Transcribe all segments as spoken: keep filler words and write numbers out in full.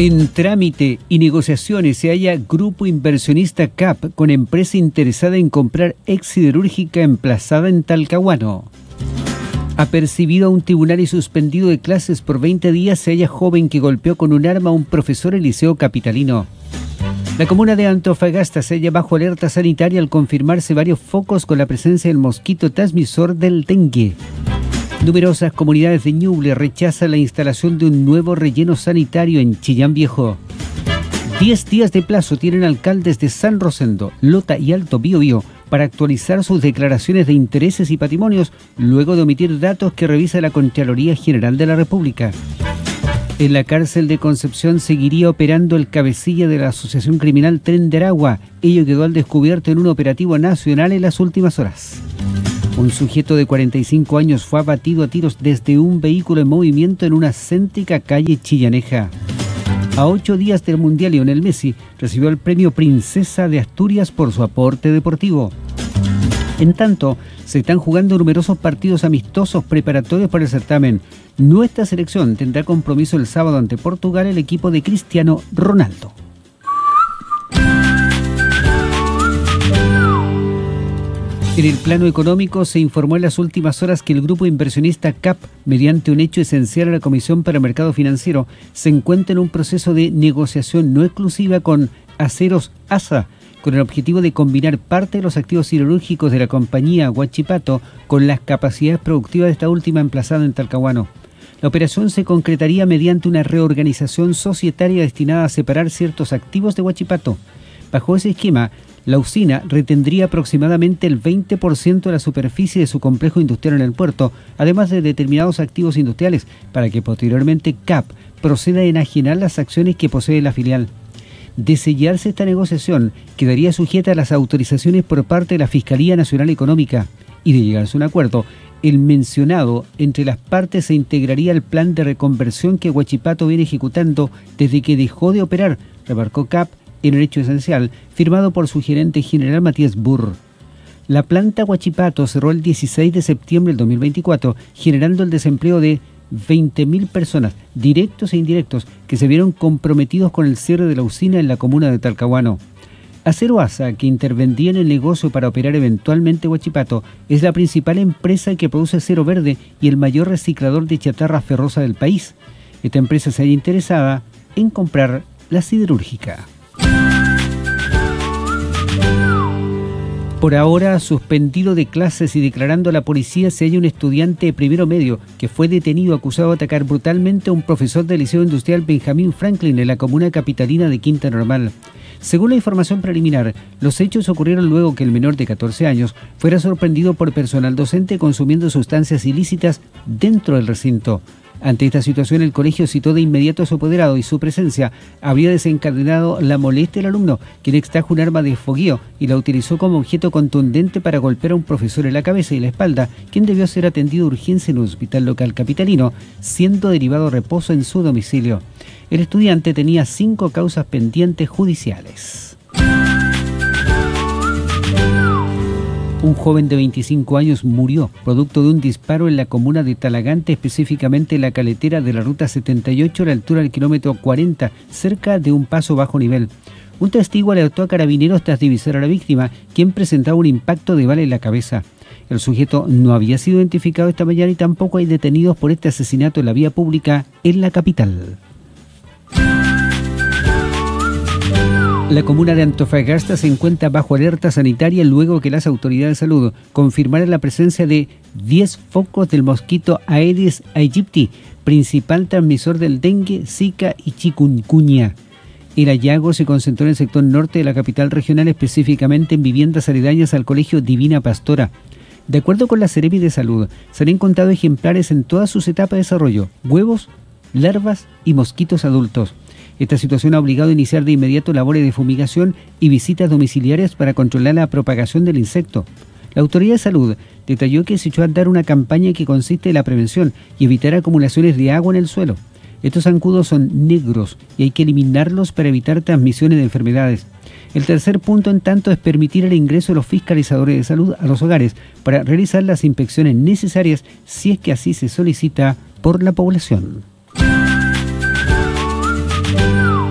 En trámite y negociaciones se halla grupo inversionista C A P con empresa interesada en comprar ex siderúrgica emplazada en Talcahuano. Apercibido a un tribunal y suspendido de clases por veinte días se halla joven que golpeó con un arma a un profesor del liceo capitalino. La comuna de Antofagasta se halla bajo alerta sanitaria al confirmarse varios focos con la presencia del mosquito transmisor del dengue. Numerosas comunidades de Ñuble rechazan la instalación de un nuevo relleno sanitario en Chillán Viejo. Diez días de plazo tienen alcaldes de San Rosendo, Lota y Alto Biobío para actualizar sus declaraciones de intereses y patrimonios luego de omitir datos que revisa la Contraloría General de la República. En la cárcel de Concepción seguiría operando el cabecilla de la asociación criminal Tren de Aragua. Ello quedó al descubierto en un operativo nacional en las últimas horas. Un sujeto de cuarenta y cinco años fue abatido a tiros desde un vehículo en movimiento en una céntrica calle chillaneja. A ocho días del Mundial, Lionel Messi recibió el premio Princesa de Asturias por su aporte deportivo. En tanto, se están jugando numerosos partidos amistosos preparatorios para el certamen. Nuestra selección tendrá compromiso el sábado ante Portugal, el equipo de Cristiano Ronaldo. En el plano económico, se informó en las últimas horas que el grupo inversionista C A P, mediante un hecho esencial a la Comisión para el Mercado Financiero, se encuentra en un proceso de negociación no exclusiva con Aceros A S A, con el objetivo de combinar parte de los activos siderúrgicos de la compañía Huachipato con las capacidades productivas de esta última emplazada en Talcahuano. La operación se concretaría mediante una reorganización societaria destinada a separar ciertos activos de Huachipato. Bajo ese esquema, la usina retendría aproximadamente el veinte por ciento de la superficie de su complejo industrial en el puerto, además de determinados activos industriales, para que posteriormente C A P proceda a enajenar las acciones que posee la filial. De sellarse esta negociación, quedaría sujeta a las autorizaciones por parte de la Fiscalía Nacional Económica, y de llegarse a un acuerdo, el mencionado entre las partes se integraría al plan de reconversión que Huachipato viene ejecutando desde que dejó de operar, remarcó C A P, en un hecho esencial, firmado por su gerente general Matías Burr. La planta Huachipato cerró el dieciséis de septiembre del dos mil veinticuatro, generando el desempleo de veinte mil personas, directos e indirectos, que se vieron comprometidos con el cierre de la usina en la comuna de Talcahuano. Acero A S A, que intervendría en el negocio para operar eventualmente Huachipato, es la principal empresa que produce acero verde y el mayor reciclador de chatarra ferrosa del país. Esta empresa se halla interesada en comprar la siderúrgica. Por ahora, suspendido de clases y declarando a la policía, se halla un estudiante de primero medio que fue detenido acusado de atacar brutalmente a un profesor del Liceo Industrial Benjamín Franklin en la comuna capitalina de Quinta Normal. Según la información preliminar, los hechos ocurrieron luego que el menor de catorce años fuera sorprendido por personal docente consumiendo sustancias ilícitas dentro del recinto. Ante esta situación, el colegio citó de inmediato a su apoderado y su presencia habría desencadenado la molestia del alumno, quien extrajo un arma de fogueo y la utilizó como objeto contundente para golpear a un profesor en la cabeza y la espalda, quien debió ser atendido de urgencia en un hospital local capitalino, siendo derivado a reposo en su domicilio. El estudiante tenía cinco causas pendientes judiciales. Un joven de veinticinco años murió producto de un disparo en la comuna de Talagante, específicamente en la caletera de la ruta setenta y ocho a la altura del kilómetro cuarenta, cerca de un paso bajo nivel. Un testigo alertó a carabineros tras divisar a la víctima, quien presentaba un impacto de bala en la cabeza. El sujeto no había sido identificado esta mañana y tampoco hay detenidos por este asesinato en la vía pública en la capital. La comuna de Antofagasta se encuentra bajo alerta sanitaria luego que las autoridades de salud confirmaron la presencia de diez focos del mosquito Aedes aegypti, principal transmisor del dengue, zika y chikungunya. El hallazgo se concentró en el sector norte de la capital regional, específicamente en viviendas aledañas al colegio Divina Pastora. De acuerdo con la Seremi de Salud, se han encontrado ejemplares en todas sus etapas de desarrollo: huevos, larvas y mosquitos adultos. Esta situación ha obligado a iniciar de inmediato labores de fumigación y visitas domiciliarias para controlar la propagación del insecto. La Autoridad de Salud detalló que se echó a andar una campaña que consiste en la prevención y evitar acumulaciones de agua en el suelo. Estos zancudos son negros y hay que eliminarlos para evitar transmisiones de enfermedades. El tercer punto, en tanto, es permitir el ingreso de los fiscalizadores de salud a los hogares para realizar las inspecciones necesarias si es que así se solicita por la población.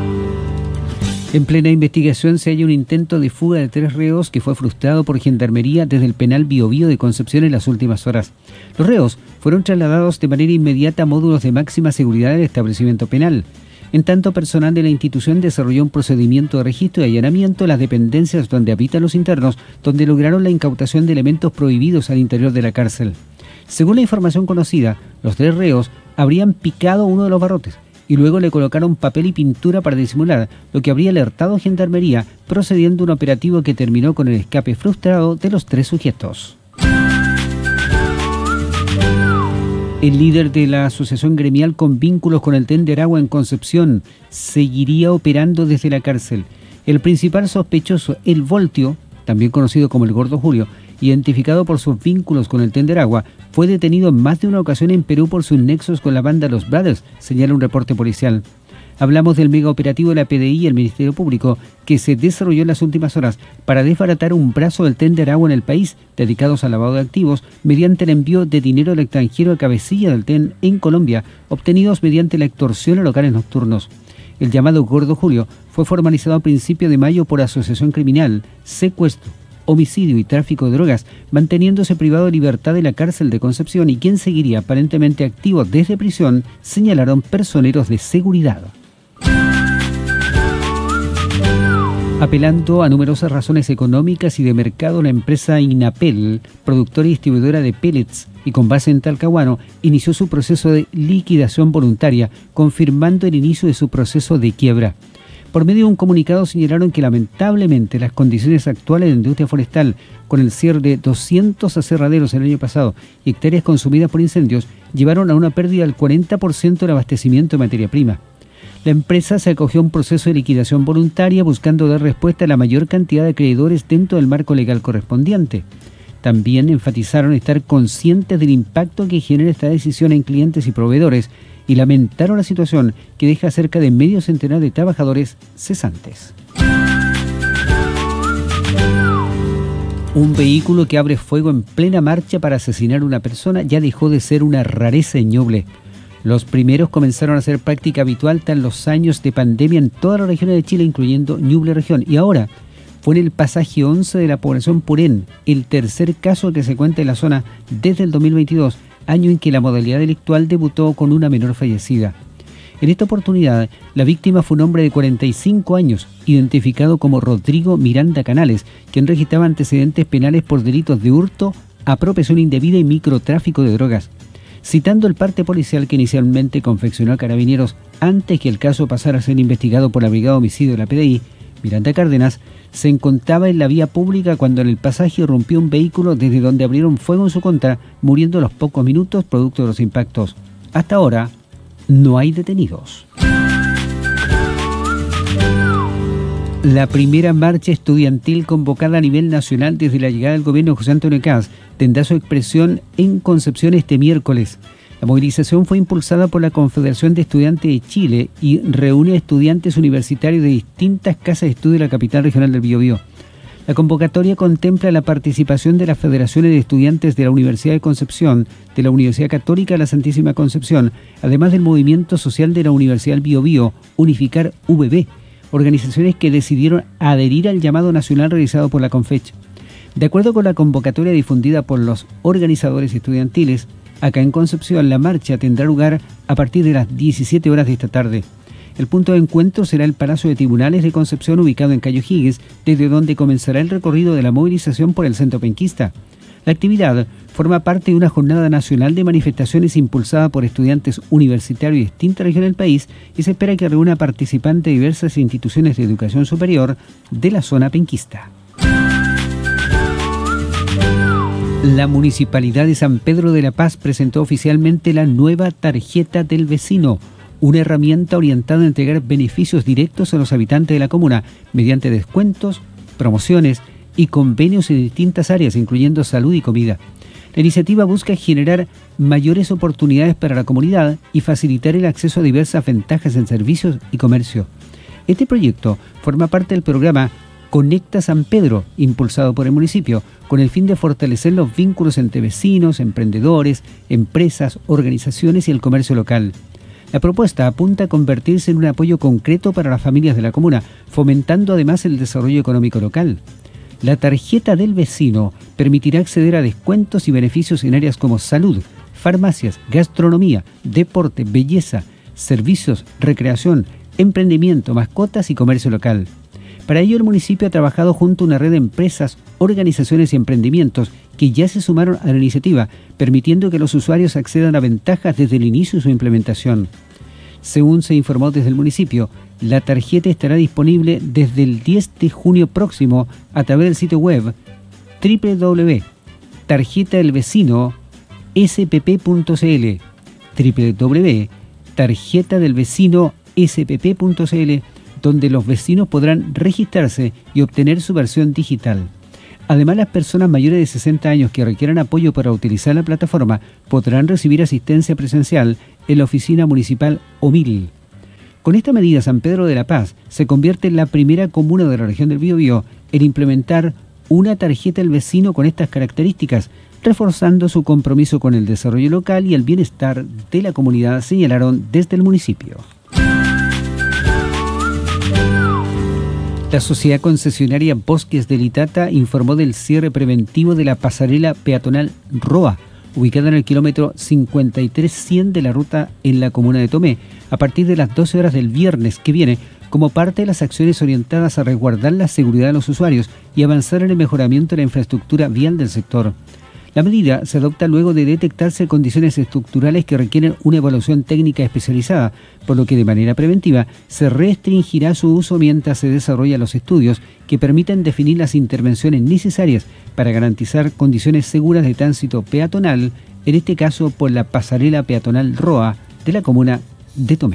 En plena investigación se halla un intento de fuga de tres reos que fue frustrado por Gendarmería desde el penal Biobío de Concepción en las últimas horas. Los reos fueron trasladados de manera inmediata a módulos de máxima seguridad del establecimiento penal. En tanto, personal de la institución desarrolló un procedimiento de registro y allanamiento en las dependencias donde habitan los internos, donde lograron la incautación de elementos prohibidos al interior de la cárcel. Según la información conocida, los tres reos habrían picado uno de los barrotes y luego le colocaron papel y pintura para disimular, lo que habría alertado a Gendarmería, procediendo a un operativo que terminó con el escape frustrado de los tres sujetos. El líder de la asociación gremial con vínculos con el Tren de Aragua en Concepción seguiría operando desde la cárcel. El principal sospechoso, el Voltio, también conocido como el Gordo Julio, identificado por sus vínculos con el Tren de Aragua, fue detenido en más de una ocasión en Perú por sus nexos con la banda Los Brothers, señala un reporte policial. Hablamos del mega operativo de la P D I y el Ministerio Público que se desarrolló en las últimas horas para desbaratar un brazo del Tren de Aragua en el país, dedicados al lavado de activos, mediante el envío de dinero al extranjero a cabecilla del Tren en Colombia, obtenidos mediante la extorsión a locales nocturnos. El llamado Gordo Julio fue formalizado a principios de mayo por asociación criminal, secuestro, homicidio y tráfico de drogas, manteniéndose privado de libertad de la cárcel de Concepción y quien seguiría aparentemente activo desde prisión, señalaron personeros de seguridad. Apelando a numerosas razones económicas y de mercado, la empresa Inapel, productora y distribuidora de pellets y con base en Talcahuano, inició su proceso de liquidación voluntaria, confirmando el inicio de su proceso de quiebra. Por medio de un comunicado señalaron que lamentablemente las condiciones actuales de la industria forestal, con el cierre de doscientos aserraderos el año pasado y hectáreas consumidas por incendios, llevaron a una pérdida del cuarenta por ciento del abastecimiento de materia prima. La empresa se acogió a un proceso de liquidación voluntaria buscando dar respuesta a la mayor cantidad de acreedores dentro del marco legal correspondiente. También enfatizaron estar conscientes del impacto que genera esta decisión en clientes y proveedores y lamentaron la situación que deja cerca de medio centenar de trabajadores cesantes. Un vehículo que abre fuego en plena marcha para asesinar a una persona ya dejó de ser una rareza en Ñuble. Los primeros comenzaron a ser práctica habitual tras los años de pandemia en todas las regiones de Chile, incluyendo Ñuble región. Y ahora fue en el pasaje once de la población Purén, el tercer caso que se cuenta en la zona desde el dos mil veintidós, año en que la modalidad delictual debutó con una menor fallecida. En esta oportunidad, la víctima fue un hombre de cuarenta y cinco años, identificado como Rodrigo Miranda Canales, quien registraba antecedentes penales por delitos de hurto, apropiación indebida y microtráfico de drogas. Citando el parte policial que inicialmente confeccionó a Carabineros antes que el caso pasara a ser investigado por la Brigada de Homicidio de la P D I, Miranda Cárdenas se encontraba en la vía pública cuando en el pasaje irrumpió un vehículo desde donde abrieron fuego en su contra, muriendo a los pocos minutos producto de los impactos. Hasta ahora, no hay detenidos. La primera marcha estudiantil convocada a nivel nacional desde la llegada del gobierno de José Antonio Kast tendrá su expresión en Concepción este miércoles. La movilización fue impulsada por la Confederación de Estudiantes de Chile y reúne a estudiantes universitarios de distintas casas de estudio de la capital regional del Biobío. La convocatoria contempla la participación de las federaciones de estudiantes de la Universidad de Concepción, de la Universidad Católica de la Santísima Concepción, además del movimiento social de la Universidad del Biobío, Unificar V B, organizaciones que decidieron adherir al llamado nacional realizado por la Confech. De acuerdo con la convocatoria difundida por los organizadores estudiantiles, acá en Concepción la marcha tendrá lugar a partir de las diecisiete horas de esta tarde. El punto de encuentro será el Palacio de Tribunales de Concepción, ubicado en Cayo Higgins, desde donde comenzará el recorrido de la movilización por el centro penquista. La actividad forma parte de una jornada nacional de manifestaciones impulsada por estudiantes universitarios de distintas regiones del país y se espera que reúna participantes de diversas instituciones de educación superior de la zona penquista. La Municipalidad de San Pedro de la Paz presentó oficialmente la nueva Tarjeta del Vecino, una herramienta orientada a entregar beneficios directos a los habitantes de la comuna mediante descuentos, promociones y convenios en distintas áreas, incluyendo salud y comida. La iniciativa busca generar mayores oportunidades para la comunidad y facilitar el acceso a diversas ventajas en servicios y comercio. Este proyecto forma parte del programa Conecta San Pedro, impulsado por el municipio, con el fin de fortalecer los vínculos entre vecinos, emprendedores, empresas, organizaciones y el comercio local. La propuesta apunta a convertirse en un apoyo concreto para las familias de la comuna, fomentando además el desarrollo económico local. La tarjeta del vecino permitirá acceder a descuentos y beneficios en áreas como salud, farmacias, gastronomía, deporte, belleza, servicios, recreación, emprendimiento, mascotas y comercio local. Para ello, el municipio ha trabajado junto a una red de empresas, organizaciones y emprendimientos que ya se sumaron a la iniciativa, permitiendo que los usuarios accedan a ventajas desde el inicio de su implementación. Según se informó desde el municipio, la tarjeta estará disponible desde el diez de junio próximo a través del sitio web doble u doble u doble u punto tarjeta del vecino s p p punto c l, doble u doble u doble u punto tarjeta del vecino s p p punto c l, donde los vecinos podrán registrarse y obtener su versión digital. Además, las personas mayores de sesenta años que requieran apoyo para utilizar la plataforma podrán recibir asistencia presencial en la oficina municipal O M I L. Con esta medida, San Pedro de la Paz se convierte en la primera comuna de la región del Biobío en implementar una tarjeta del vecino con estas características, reforzando su compromiso con el desarrollo local y el bienestar de la comunidad, señalaron desde el municipio. La sociedad concesionaria Bosques del Itata informó del cierre preventivo de la pasarela peatonal Roa, ubicada en el kilómetro cincuenta y tres cien de la ruta en la comuna de Tomé, a partir de las doce horas del viernes que viene, como parte de las acciones orientadas a resguardar la seguridad de los usuarios y avanzar en el mejoramiento de la infraestructura vial del sector. La medida se adopta luego de detectarse condiciones estructurales que requieren una evaluación técnica especializada, por lo que de manera preventiva se restringirá su uso mientras se desarrollan los estudios que permitan definir las intervenciones necesarias para garantizar condiciones seguras de tránsito peatonal, en este caso por la pasarela peatonal Roa de la comuna de Tomé.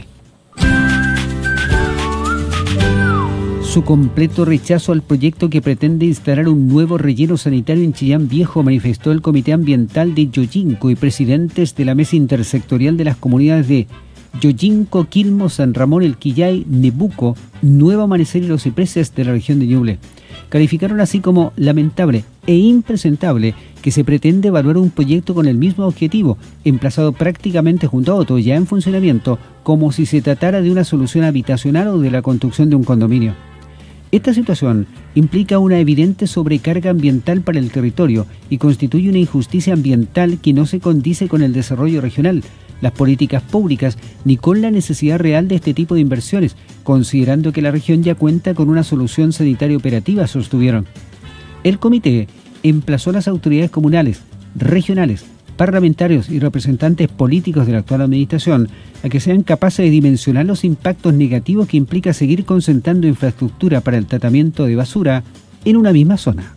Su completo rechazo al proyecto que pretende instalar un nuevo relleno sanitario en Chillán Viejo, manifestó el Comité Ambiental de Yoyinco y presidentes de la Mesa Intersectorial de las comunidades de Yoyinco, Quilmo, San Ramón, El Quillay, Nebuco, Nuevo Amanecer y Los Cipreses de la región de Ñuble. Calificaron así como lamentable e impresentable que se pretende evaluar un proyecto con el mismo objetivo, emplazado prácticamente junto a otro ya en funcionamiento, como si se tratara de una solución habitacional o de la construcción de un condominio. Esta situación implica una evidente sobrecarga ambiental para el territorio y constituye una injusticia ambiental que no se condice con el desarrollo regional, las políticas públicas ni con la necesidad real de este tipo de inversiones, considerando que la región ya cuenta con una solución sanitaria operativa, sostuvieron. El comité emplazó a las autoridades comunales, regionales, parlamentarios y representantes políticos de la actual administración a que sean capaces de dimensionar los impactos negativos que implica seguir concentrando infraestructura para el tratamiento de basura en una misma zona.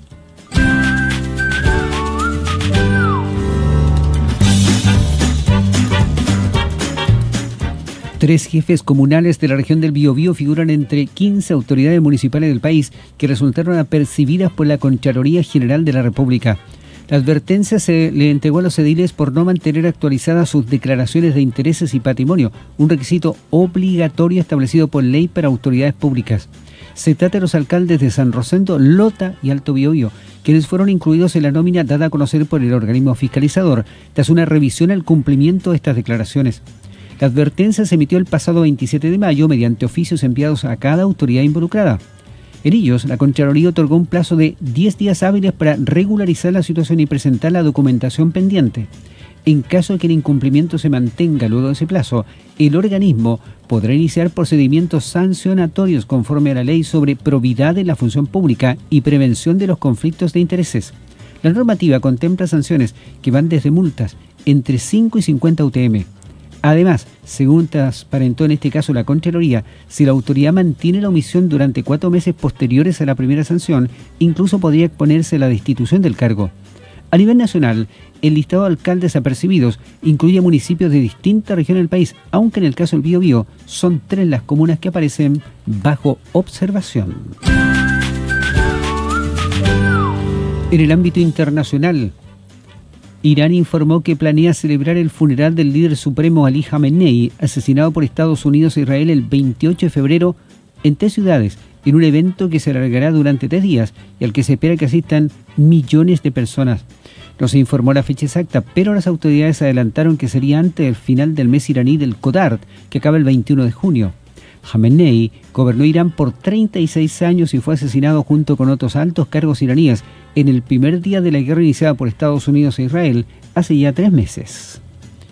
Tres jefes comunales de la región del Biobío figuran entre quince autoridades municipales del país que resultaron apercibidas por la Contraloría General de la República. La advertencia se le entregó a los ediles por no mantener actualizadas sus declaraciones de intereses y patrimonio, un requisito obligatorio establecido por ley para autoridades públicas. Se trata de los alcaldes de San Rosendo, Lota y Alto Biobío, quienes fueron incluidos en la nómina dada a conocer por el organismo fiscalizador, tras una revisión al cumplimiento de estas declaraciones. La advertencia se emitió el pasado veintisiete de mayo mediante oficios enviados a cada autoridad involucrada. En ellos, la Contraloría otorgó un plazo de diez días hábiles para regularizar la situación y presentar la documentación pendiente. En caso de que el incumplimiento se mantenga luego de ese plazo, el organismo podrá iniciar procedimientos sancionatorios conforme a la Ley sobre Probidad en la Función Pública y Prevención de los Conflictos de Intereses. La normativa contempla sanciones que van desde multas entre cinco y cincuenta U T M. Además, según transparentó en este caso la Contraloría, si la autoridad mantiene la omisión durante cuatro meses posteriores a la primera sanción, incluso podría exponerse a la destitución del cargo. A nivel nacional, el listado de alcaldes apercibidos incluye municipios de distintas regiones del país, aunque en el caso del Biobío son tres las comunas que aparecen bajo observación. En el ámbito internacional, Irán informó que planea celebrar el funeral del líder supremo Ali Khamenei, asesinado por Estados Unidos e Israel el veintiocho de febrero en tres ciudades, en un evento que se alargará durante tres días y al que se espera que asistan millones de personas. No se informó la fecha exacta, pero las autoridades adelantaron que sería antes del final del mes iraní del Qadr, que acaba el veintiuno de junio. Jamenei gobernó Irán por treinta y seis años y fue asesinado junto con otros altos cargos iraníes en el primer día de la guerra iniciada por Estados Unidos e Israel hace ya tres meses.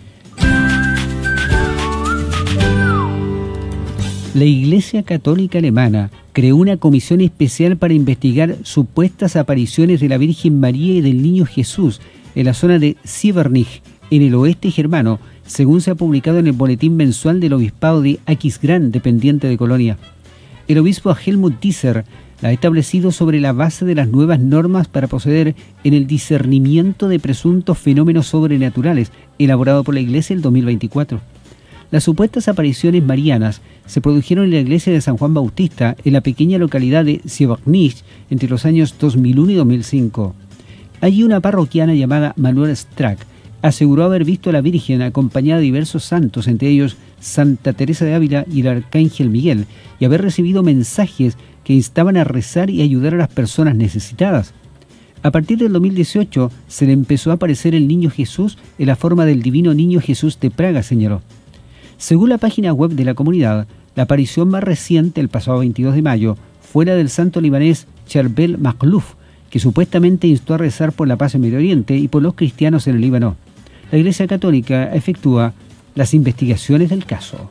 La Iglesia Católica Alemana creó una comisión especial para investigar supuestas apariciones de la Virgen María y del Niño Jesús en la zona de Sievernich, en el oeste germano, según se ha publicado en el boletín mensual del Obispado de Aquisgrán, dependiente de Colonia. El obispo Helmut Diesser la ha establecido sobre la base de las nuevas normas para proceder en el discernimiento de presuntos fenómenos sobrenaturales, elaborado por la Iglesia en dos mil veinticuatro. Las supuestas apariciones marianas se produjeron en la iglesia de San Juan Bautista, en la pequeña localidad de Sievernich, entre los años dos mil uno y dos mil cinco. Allí una parroquiana llamada Manuel Strack aseguró haber visto a la Virgen acompañada de diversos santos, entre ellos Santa Teresa de Ávila y el Arcángel Miguel, y haber recibido mensajes que instaban a rezar y ayudar a las personas necesitadas. A partir del dos mil dieciocho se le empezó a aparecer el Niño Jesús en la forma del Divino Niño Jesús de Praga, señaló. Según la página web de la comunidad, la aparición más reciente, el pasado veintidós de mayo, fue la del santo libanés Charbel Makhlouf, que supuestamente instó a rezar por la paz en Medio Oriente y por los cristianos en el Líbano. La Iglesia Católica efectúa las investigaciones del caso.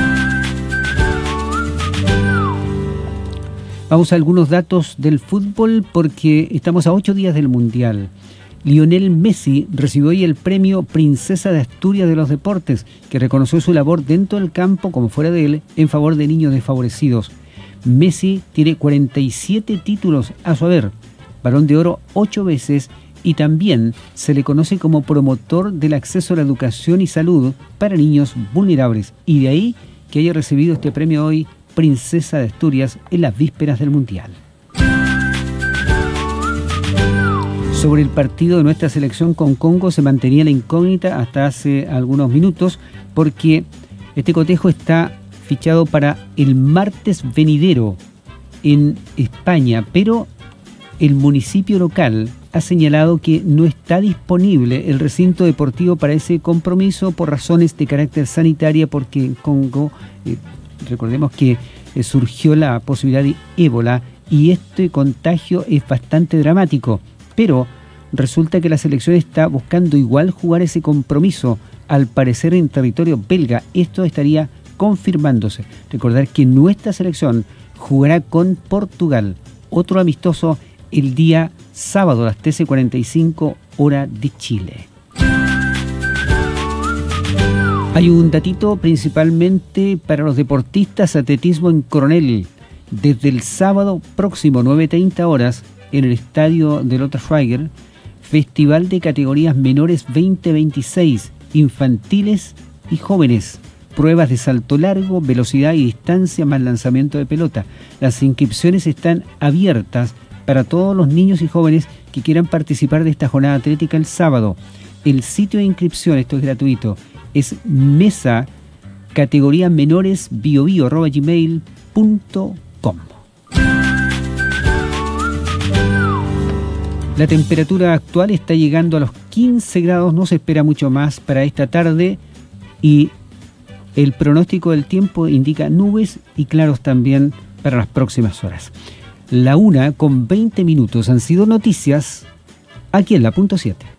Vamos a algunos datos del fútbol porque estamos a ocho días del Mundial. Lionel Messi recibió hoy el premio Princesa de Asturias de los Deportes, que reconoció su labor dentro del campo como fuera de él en favor de niños desfavorecidos. Messi tiene cuarenta y siete títulos a su haber, Balón de Oro ocho veces, y también se le conoce como promotor del acceso a la educación y salud para niños vulnerables, y de ahí que haya recibido este premio hoy Princesa de Asturias en las vísperas del Mundial. Sobre el partido de nuestra selección con Congo se mantenía la incógnita hasta hace algunos minutos porque este cotejo está fichado para el martes venidero en España, pero el municipio local ha señalado que no está disponible el recinto deportivo para ese compromiso por razones de carácter sanitaria, porque en Congo, eh, recordemos que eh, surgió la posibilidad de ébola y este contagio es bastante dramático. Pero resulta que la selección está buscando igual jugar ese compromiso, al parecer en territorio belga. Esto estaría confirmándose. Recordar que nuestra selección jugará con Portugal, otro amistoso el día sábado a las trece cuarenta y cinco hora de Chile. Hay un datito principalmente para los deportistas: atletismo en Coronel. Desde el sábado próximo nueve treinta horas en el estadio de Lothar Schweiger, Festival de categorías menores veinte veintiséis, infantiles y jóvenes. Pruebas de salto largo, velocidad y distancia más lanzamiento de pelota. Las inscripciones están abiertas para todos los niños y jóvenes que quieran participar de esta jornada atlética el sábado. El sitio de inscripción, esto es gratuito, es mesa categoría menores biobio arroba gmail punto com. La temperatura actual está llegando a los quince grados, no se espera mucho más para esta tarde y el pronóstico del tiempo indica nubes y claros también para las próximas horas. La una con veinte minutos han sido noticias aquí en la punto siete.